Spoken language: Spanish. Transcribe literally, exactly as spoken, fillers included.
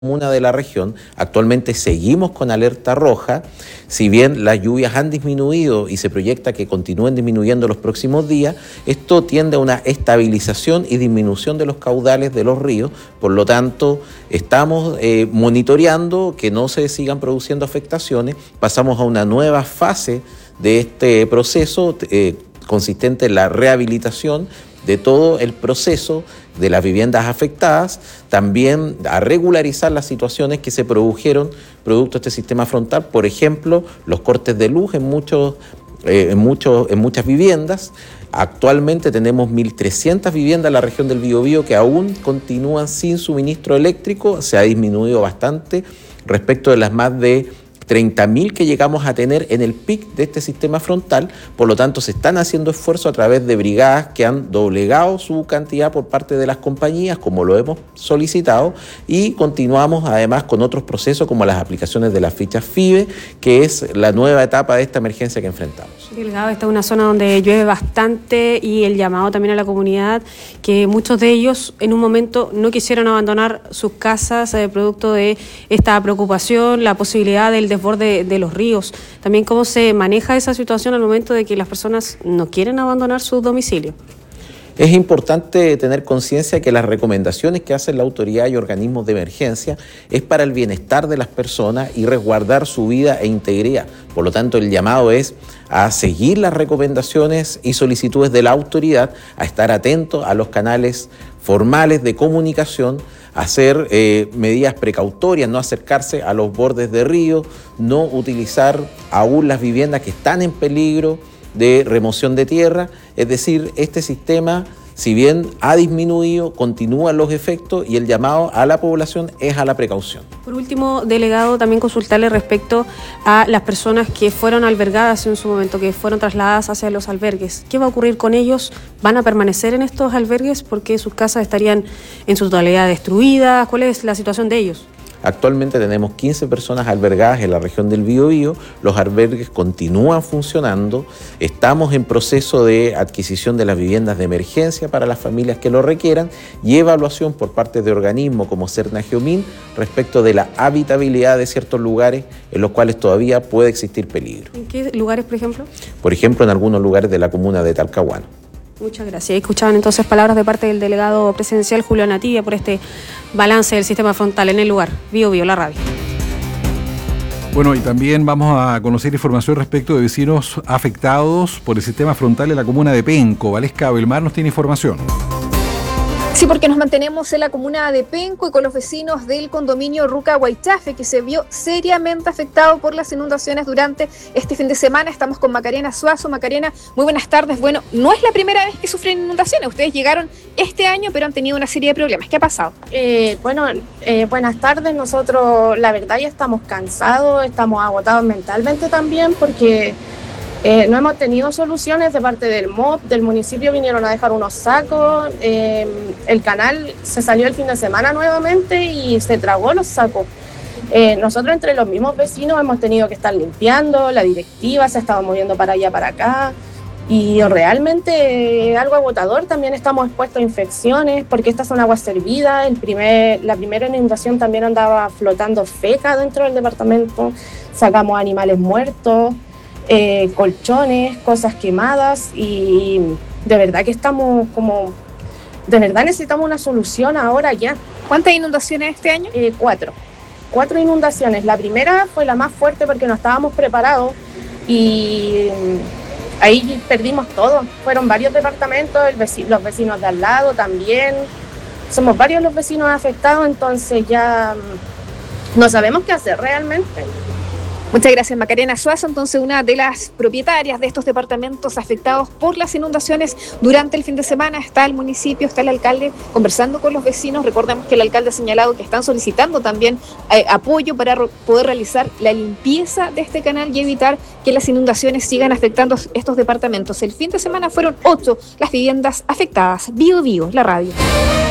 comuna de la región. Actualmente seguimos con alerta roja, si bien las lluvias han disminuido y se proyecta que continúen disminuyendo los próximos días, esto tiende a una estabilización y disminución de los caudales de los ríos, por lo tanto estamos eh, monitoreando que no se sigan produciendo afectaciones. Pasamos a una nueva fase de este proceso eh, consistente en la rehabilitación de todo el proceso de las viviendas afectadas, también a regularizar las situaciones que se produjeron producto de este sistema frontal, por ejemplo, los cortes de luz en, muchos, eh, en, muchos, en muchas viviendas. Actualmente tenemos mil trescientas viviendas en la región del Biobío que aún continúan sin suministro eléctrico, se ha disminuido bastante respecto de las más de treinta mil que llegamos a tener en el pic de este sistema frontal. Por lo tanto, se están haciendo esfuerzos a través de brigadas que han doblegado su cantidad por parte de las compañías, como lo hemos solicitado, y continuamos además con otros procesos como las aplicaciones de las fichas FIBE, que es la nueva etapa de esta emergencia que enfrentamos. Delegado, esta es una zona donde llueve bastante y el llamado también a la comunidad, que muchos de ellos en un momento no quisieron abandonar sus casas eh, producto de esta preocupación, la posibilidad del desborde de los ríos. También cómo se maneja esa situación al momento de que las personas no quieren abandonar su domicilio. Es importante tener conciencia que las recomendaciones que hacen la autoridad y organismos de emergencia es para el bienestar de las personas y resguardar su vida e integridad. Por lo tanto, el llamado es a seguir las recomendaciones y solicitudes de la autoridad, a estar atentos a los canales formales de comunicación, hacer eh, medidas precautorias, no acercarse a los bordes de río, no utilizar aún las viviendas que están en peligro de remoción de tierra. Es decir, este sistema, si bien ha disminuido, continúan los efectos y el llamado a la población es a la precaución. Por último, delegado, también consultarle respecto a las personas que fueron albergadas en su momento, que fueron trasladadas hacia los albergues. ¿Qué va a ocurrir con ellos? ¿Van a permanecer en estos albergues porque sus casas estarían en su totalidad destruidas? ¿Cuál es la situación de ellos? Actualmente tenemos quince personas albergadas en la región del Biobío, los albergues continúan funcionando, estamos en proceso de adquisición de las viviendas de emergencia para las familias que lo requieran y evaluación por parte de organismos como Cernagiomín respecto de la habitabilidad de ciertos lugares en los cuales todavía puede existir peligro. ¿En qué lugares, por ejemplo? Por ejemplo, en algunos lugares de la comuna de Talcahuano. Muchas gracias. Escuchaban entonces palabras de parte del delegado presidencial Julio Nativia por este balance del sistema frontal en el lugar. Biobío, la radio. Bueno, y también vamos a conocer información respecto de vecinos afectados por el sistema frontal en la comuna de Penco. Valesca Belmar nos tiene información. Sí, porque nos mantenemos en la comuna de Penco y con los vecinos del condominio Ruca Guaychafe, que se vio seriamente afectado por las inundaciones durante este fin de semana. Estamos con Macarena Suazo. Macarena, muy buenas tardes. Bueno, no es la primera vez que sufren inundaciones. Ustedes llegaron este año, pero han tenido una serie de problemas. ¿Qué ha pasado? Eh, bueno, eh, buenas tardes. Nosotros, la verdad, ya estamos cansados, estamos agotados mentalmente también, porque Eh, no hemos tenido soluciones de parte del M O P, del municipio vinieron a dejar unos sacos, eh, el canal se salió el fin de semana nuevamente y se tragó los sacos. Eh, nosotros entre los mismos vecinos hemos tenido que estar limpiando, la directiva se ha estado moviendo para allá, para acá, y realmente eh, algo agotador. También estamos expuestos a infecciones porque estas son aguas servidas. El primer, la primera inundación también andaba flotando feca dentro del departamento, sacamos animales muertos, Eh, colchones, cosas quemadas, y de verdad que estamos como, de verdad necesitamos una solución ahora ya. ¿Cuántas inundaciones este año? Eh, cuatro, cuatro inundaciones. La primera fue la más fuerte porque no estábamos preparados y ahí perdimos todo. Fueron varios departamentos, el vecino, los vecinos de al lado también. Somos varios los vecinos afectados, entonces ya no sabemos qué hacer realmente. Muchas gracias, Macarena Suazo, entonces una de las propietarias de estos departamentos afectados por las inundaciones durante el fin de semana. Está el municipio, está el alcalde conversando con los vecinos. Recordemos que el alcalde ha señalado que están solicitando también eh, apoyo para poder realizar la limpieza de este canal y evitar que las inundaciones sigan afectando estos departamentos. El fin de semana fueron ocho las viviendas afectadas. Biobío, la radio.